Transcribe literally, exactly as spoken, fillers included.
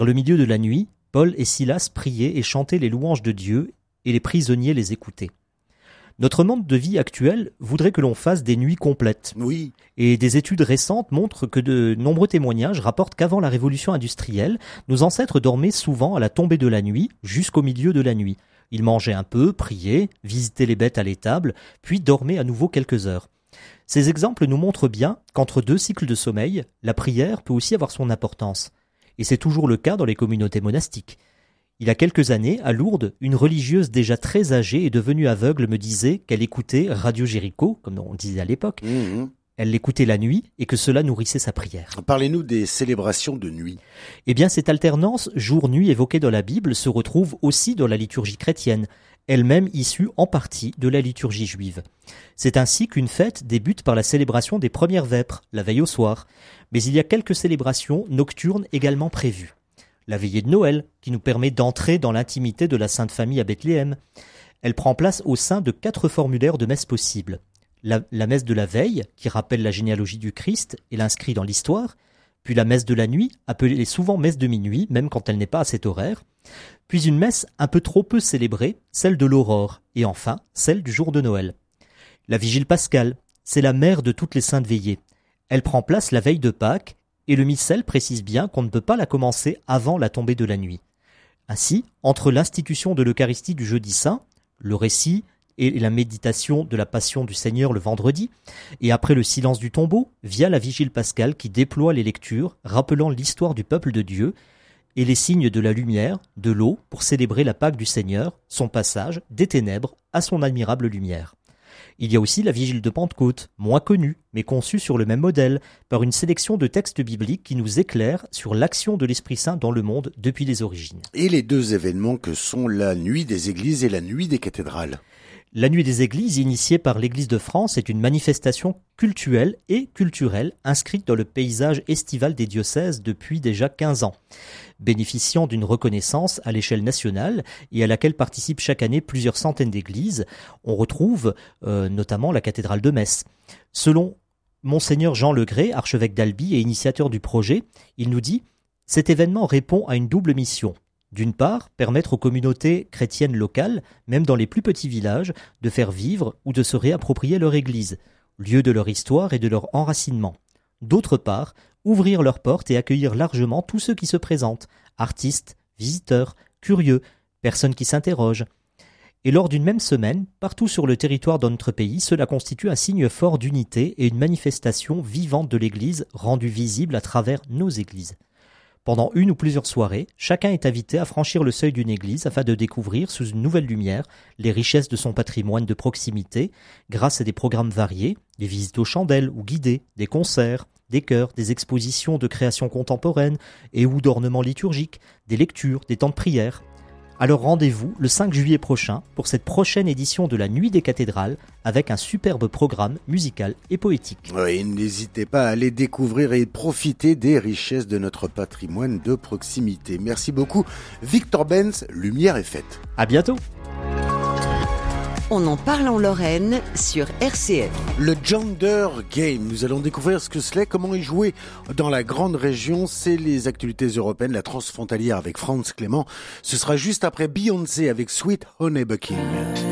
Dans le milieu de la nuit, Paul et Silas priaient et chantaient les louanges de Dieu, et les prisonniers les écoutaient. Notre monde de vie actuel voudrait que l'on fasse des nuits complètes. Oui. Et des études récentes montrent que de nombreux témoignages rapportent qu'avant la révolution industrielle, nos ancêtres dormaient souvent à la tombée de la nuit jusqu'au milieu de la nuit. Ils mangeaient un peu, priaient, visitaient les bêtes à l'étable, puis dormaient à nouveau quelques heures. Ces exemples nous montrent bien qu'entre deux cycles de sommeil, la prière peut aussi avoir son importance. Et c'est toujours le cas dans les communautés monastiques. Il y a quelques années, à Lourdes, une religieuse déjà très âgée et devenue aveugle me disait qu'elle écoutait Radio Jéricho, comme on disait à l'époque. Mmh. Elle l'écoutait la nuit et que cela nourrissait sa prière. Parlez-nous des célébrations de nuit. Eh bien, cette alternance jour-nuit évoquée dans la Bible se retrouve aussi dans la liturgie chrétienne, elle-même issue en partie de la liturgie juive. C'est ainsi qu'une fête débute par la célébration des premières vêpres, la veille au soir. Mais il y a quelques célébrations nocturnes également prévues. La veillée de Noël, qui nous permet d'entrer dans l'intimité de la Sainte Famille à Bethléem. Elle prend place au sein de quatre formulaires de messe possibles. La, la messe de la veille, qui rappelle la généalogie du Christ et l'inscrit dans l'histoire, puis la messe de la nuit, appelée souvent messe de minuit, même quand elle n'est pas à cet horaire, puis une messe un peu trop peu célébrée, celle de l'aurore, et enfin celle du jour de Noël. La vigile pascale, c'est la mère de toutes les saintes veillées. Elle prend place la veille de Pâques, et le missel précise bien qu'on ne peut pas la commencer avant la tombée de la nuit. Ainsi, entre l'institution de l'Eucharistie du jeudi saint, le récit et la méditation de la Passion du Seigneur le vendredi, et après le silence du tombeau, via la vigile pascale qui déploie les lectures, rappelant l'histoire du peuple de Dieu, et les signes de la lumière, de l'eau, pour célébrer la Pâque du Seigneur, son passage des ténèbres à son admirable lumière. Il y a aussi la vigile de Pentecôte, moins connue, mais conçue sur le même modèle, par une sélection de textes bibliques qui nous éclairent sur l'action de l'Esprit Saint dans le monde depuis les origines. Et les deux événements que sont la nuit des églises et la nuit des cathédrales. La nuit des églises, initiée par l'Église de France, est une manifestation cultuelle et culturelle inscrite dans le paysage estival des diocèses depuis déjà quinze ans, bénéficiant d'une reconnaissance à l'échelle nationale et à laquelle participent chaque année plusieurs centaines d'églises. On retrouve euh, notamment la cathédrale de Metz. Selon Monseigneur Jean Legré, archevêque d'Albi et initiateur du projet, il nous dit « Cet événement répond à une double mission. D'une part, permettre aux communautés chrétiennes locales, même dans les plus petits villages, de faire vivre ou de se réapproprier leur église, lieu de leur histoire et de leur enracinement. D'autre part, ouvrir leurs portes et accueillir largement tous ceux qui se présentent, artistes, visiteurs, curieux, personnes qui s'interrogent. Et lors d'une même semaine, partout sur le territoire de notre pays, cela constitue un signe fort d'unité et une manifestation vivante de l'Église rendue visible à travers nos églises. Pendant une ou plusieurs soirées, chacun est invité à franchir le seuil d'une église afin de découvrir sous une nouvelle lumière les richesses de son patrimoine de proximité grâce à des programmes variés, des visites aux chandelles ou guidées, des concerts, des chœurs, des expositions de création contemporaine et ou d'ornements liturgiques, des lectures, des temps de prière. Alors rendez-vous le cinq juillet prochain pour cette prochaine édition de la Nuit des cathédrales avec un superbe programme musical et poétique. Oui, n'hésitez pas à aller découvrir et profiter des richesses de notre patrimoine de proximité. Merci beaucoup Victor Benz, Lumière est faite. À bientôt. On en parle en Lorraine sur R C F. Le Gender Game, nous allons découvrir ce que c'est, comment y jouer dans la grande région. C'est les actualités européennes, la transfrontalière avec Franz Clément. Ce sera juste après Beyoncé avec Sweet Honey Bucking.